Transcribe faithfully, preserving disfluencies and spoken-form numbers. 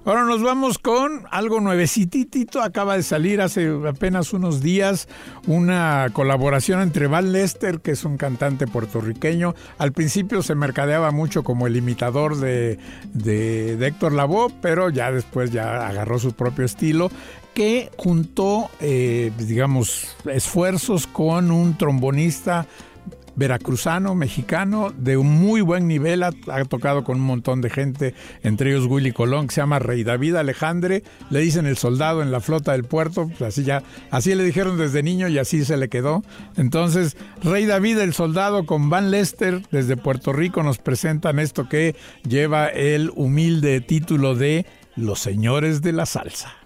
Ahora nos vamos con algo nuevecitito. Acaba de salir hace apenas unos días una colaboración entre Van Lester, que es un cantante puertorriqueño. Al principio se mercadeaba mucho como el imitador de, de, de Héctor Lavoe, pero ya después ya agarró su propio estilo, que juntó, eh, digamos, esfuerzos con un trombonista veracruzano, mexicano, de un muy buen nivel. Ha, ha tocado con un montón de gente, entre ellos Willy Colón, que se llama Rey David Alejandre. Le dicen el soldado en la flota del puerto, pues así ya, así le dijeron desde niño y así se le quedó. Entonces, Rey David el soldado con Van Lester desde Puerto Rico nos presentan esto que lleva el humilde título de Los Señores de la Salsa.